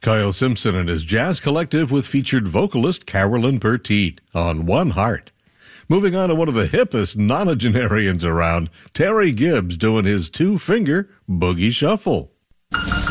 Kyle Simpson and his jazz collective with featured vocalist Carolyn Pertite on One Heart. Moving on to one of the hippest nonagenarians around, Terry Gibbs doing his two-finger boogie shuffle.